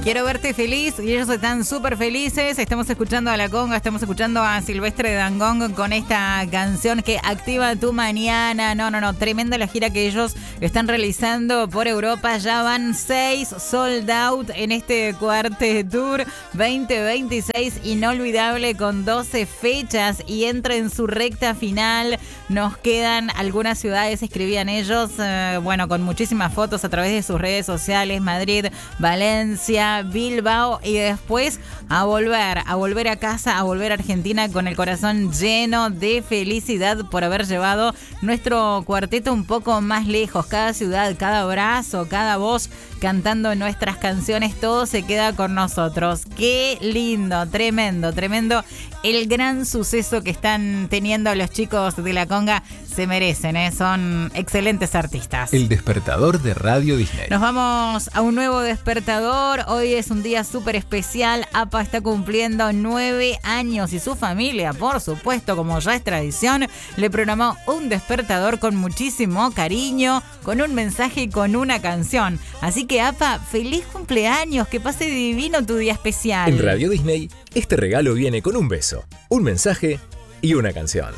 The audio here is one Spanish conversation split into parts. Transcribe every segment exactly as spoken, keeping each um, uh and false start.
Quiero verte feliz y ellos están súper felices. Estamos escuchando a La Conga, estamos escuchando a Silvestre Dangond con esta canción que activa tu mañana. No, no, no, tremenda la gira que ellos están realizando por Europa. Ya van seis sold out en este Cuarte Tour veinte veintiséis, inolvidable, con doce fechas y entra en su recta final. Nos quedan algunas ciudades, escribían ellos, eh, bueno, con muchísimas fotos a través de sus redes sociales: Madrid, Valencia, Bilbao, y después a volver, a volver a casa, a volver a Argentina con el corazón lleno de felicidad por haber llevado nuestro cuarteto un poco más lejos. Cada ciudad, cada abrazo, cada voz cantando nuestras canciones, todo se queda con nosotros. Qué lindo, tremendo, tremendo el gran suceso que están teniendo los chicos de La Conga. Se merecen, ¿eh? Son excelentes artistas. El despertador de Radio Disney. Nos vamos a un nuevo despertador. Hoy es un día súper especial. APA está cumpliendo nueve años y su familia, por supuesto, como ya es tradición, le programó un despertador con muchísimo cariño, con un mensaje y con una canción. Así que, APA, feliz cumpleaños, que pase divino tu día especial. En Radio Disney, este regalo viene con un beso, un mensaje y una canción.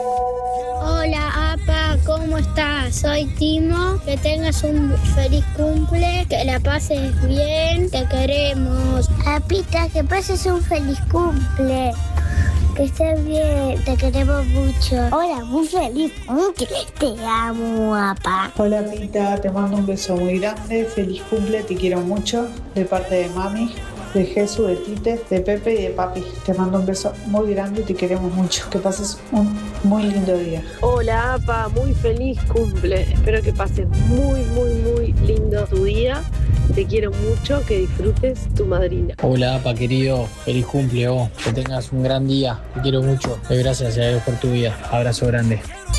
Hola, APA, ¿cómo estás? Soy Timo. Que tengas un feliz cumple, que la pases bien, te queremos. Apita, que pases un feliz cumple. Que estés bien, te queremos mucho. Hola, muy feliz cumple. Te amo, APA. Hola, Pita, te mando un beso muy grande. Feliz cumple, te quiero mucho. De parte de mami, de Jesús, de Tite, de Pepe y de papi. Te mando un beso muy grande y te queremos mucho. Que pases un muy lindo día. Hola, APA, muy feliz cumple. Espero que pases muy, muy, muy lindo tu día. Te quiero mucho, que disfrutes tu madrina. Hola, APA, querido. Feliz cumple, vos. Que tengas un gran día. Te quiero mucho. Doy gracias a Dios por tu vida. Abrazo grande.